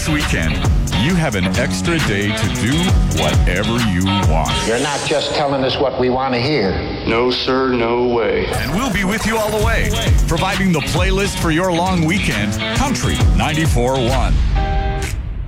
This weekend, you have an extra day to do whatever you want. You're not just telling us what we want to hear. No, sir, no way. And we'll be with you all the way, providing the playlist for your long weekend, Country 94.1.